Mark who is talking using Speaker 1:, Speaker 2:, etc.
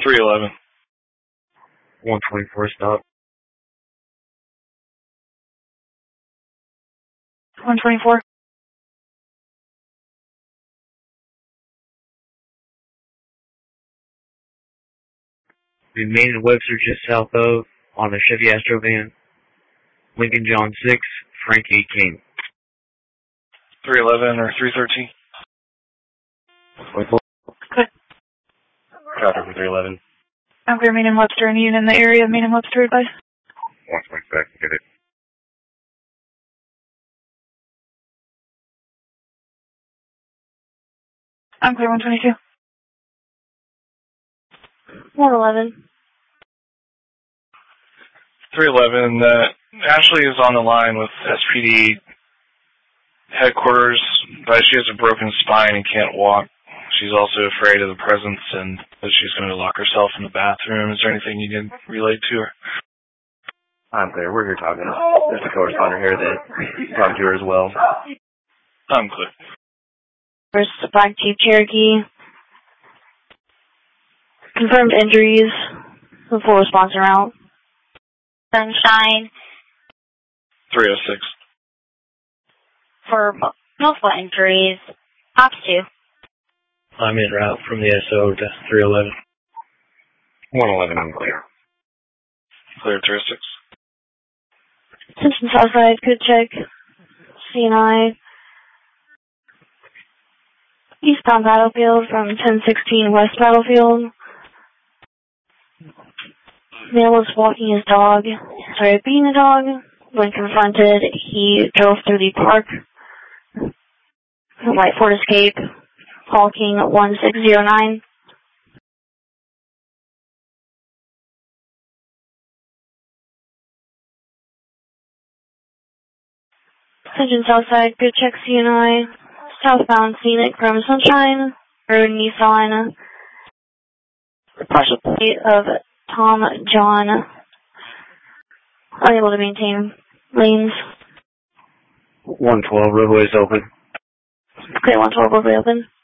Speaker 1: 311.
Speaker 2: 124 stop.
Speaker 3: 124.
Speaker 2: Remain in Webster just south of on a Chevy Astro van. Lincoln John 6, Frank 8 King.
Speaker 1: 311 or 313.
Speaker 3: Good.
Speaker 2: Copy for 311.
Speaker 3: I'm clear, Main and Webster. Any unit in the area, Main and Webster advice?
Speaker 2: 126, get it.
Speaker 3: I'm clear, 122.
Speaker 4: 111.
Speaker 1: 311, Ashley is on the line with SPD headquarters, but she has a broken spine and can't walk. She's also afraid of the presence and that she's going to lock herself in the bathroom. Is there anything you can relate to her?
Speaker 2: I'm clear. We're here talking. There's a correspondent here that talked to her as well.
Speaker 1: I'm clear.
Speaker 4: First, Black Jeep Cherokee. Confirmed injuries. The full response route. Sunshine.
Speaker 1: 306.
Speaker 4: For multiple injuries. Ops 2.
Speaker 2: I'm en route from the SO to 311. 111, I'm clear.
Speaker 1: Clear 306.
Speaker 4: Simpson Southside, good check. CNI. Eastbound Battlefield from 1016 West Battlefield. Male was walking his dog. Started beating the dog. When confronted, he drove through the park. White Ford Escape. Paul King 1609. Pigeon Southside, good check CNI. Southbound Scenic from Sunshine. Road Nissan. Partial plate of Tom John. Unable to maintain lanes.
Speaker 2: 112, roadway's open.
Speaker 4: Okay, 112 roadway open.